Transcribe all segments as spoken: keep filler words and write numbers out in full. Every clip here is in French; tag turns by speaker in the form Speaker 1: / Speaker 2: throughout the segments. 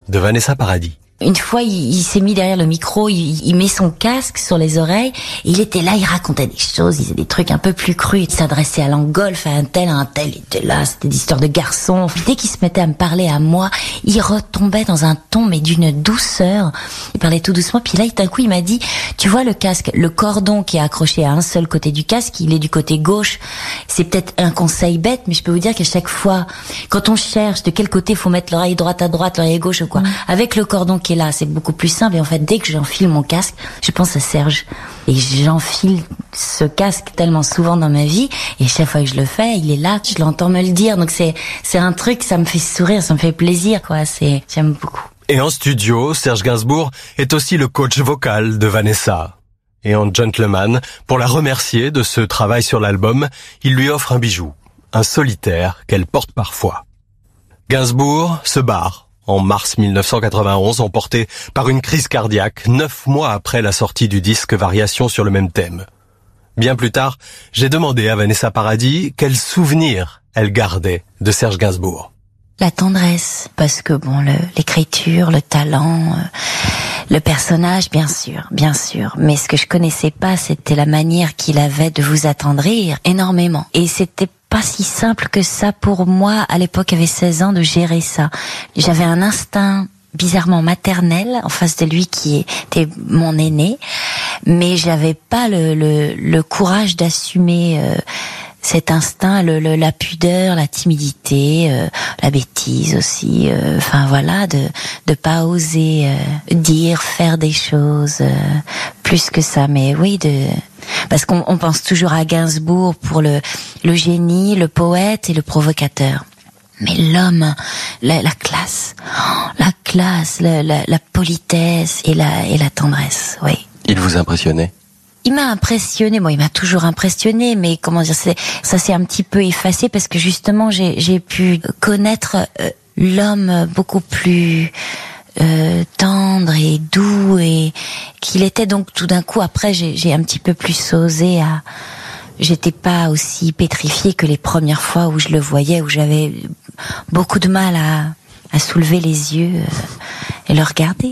Speaker 1: de Vanessa Paradis.
Speaker 2: Une fois, il, il s'est mis derrière le micro, il, il met son casque sur les oreilles, et il était là, il racontait des choses, il disait des trucs un peu plus crus, il s'adressait à l'angolf, à un tel, à un tel, il était là, c'était des histoires de garçons. Dès qu'il se mettait à me parler à moi, il retombait dans un ton, mais d'une douceur. Il parlait tout doucement, puis là, d'un coup, il m'a dit, tu vois le casque, le cordon qui est accroché à un seul côté du casque, il est du côté gauche. C'est peut-être un conseil bête, mais je peux vous dire qu'à chaque fois, quand on cherche de quel côté faut mettre l'oreille droite à droite, l'oreille gauche ou quoi, mmh. avec le cordon qui est là, c'est beaucoup plus simple. Et en fait, dès que j'enfile mon casque, je pense à Serge. Et j'enfile ce casque tellement souvent dans ma vie. Et chaque fois que je le fais, il est là, je l'entends me le dire. Donc c'est, c'est un truc, ça me fait sourire, ça me fait plaisir, quoi. C'est, j'aime beaucoup.
Speaker 1: Et en studio, Serge Gainsbourg est aussi le coach vocal de Vanessa. Et en gentleman, pour la remercier de ce travail sur l'album, il lui offre un bijou, un solitaire qu'elle porte parfois. Gainsbourg se barre en mars mille neuf cent quatre-vingt-onze, emporté par une crise cardiaque, neuf mois après la sortie du disque Variations sur le même thème. Bien plus tard, j'ai demandé à Vanessa Paradis quel souvenir elle gardait de Serge Gainsbourg.
Speaker 2: La tendresse, parce que bon, le, l'écriture, le talent, euh, le personnage, bien sûr, bien sûr. Mais ce que je connaissais pas, c'était la manière qu'il avait de vous attendrir énormément. Et c'était pas si simple que ça pour moi, à l'époque, j'avais seize ans, de gérer ça. J'avais un instinct bizarrement maternel en face de lui qui était mon aîné, mais j'avais pas le, le, le courage d'assumer euh, cet instinct, le, le, la pudeur, la timidité, euh, la bêtise aussi, enfin euh, voilà, de de pas oser euh, dire, faire des choses euh, plus que ça. Mais oui, de parce qu'on on pense toujours à Gainsbourg pour le le génie, le poète et le provocateur. Mais l'homme, la, la classe, la classe, la, la, la politesse et la et la tendresse, oui.
Speaker 1: Il vous impressionnait?
Speaker 2: Il m'a impressionné, bon, il m'a toujours impressionné, mais comment dire, c'est, ça s'est un petit peu effacé parce que justement j'ai, j'ai pu connaître euh, l'homme beaucoup plus euh, tendre et doux et qu'il était donc tout d'un coup. Après, j'ai, j'ai un petit peu plus osé à. J'étais pas aussi pétrifiée que les premières fois où je le voyais, où j'avais beaucoup de mal à, à soulever les yeux euh, et le regarder.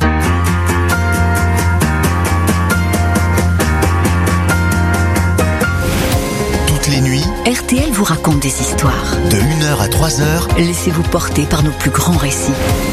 Speaker 3: Les nuits,
Speaker 4: R T L vous raconte des histoires.
Speaker 3: De une heure à trois heures,
Speaker 4: laissez-vous porter par nos plus grands récits.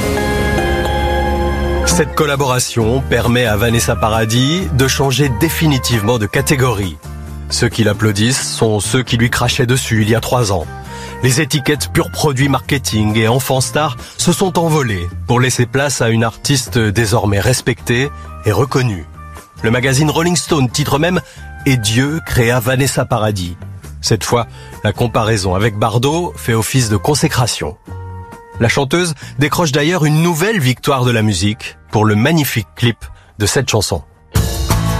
Speaker 1: Cette collaboration permet à Vanessa Paradis de changer définitivement de catégorie. Ceux qui l'applaudissent sont ceux qui lui crachaient dessus il y a trois ans. Les étiquettes pur produit marketing et enfant star se sont envolées pour laisser place à une artiste désormais respectée et reconnue. Le magazine Rolling Stone titre même « Et Dieu créa Vanessa Paradis ». Cette fois, la comparaison avec Bardot fait office de consécration. La chanteuse décroche d'ailleurs une nouvelle victoire de la musique pour le magnifique clip de cette chanson.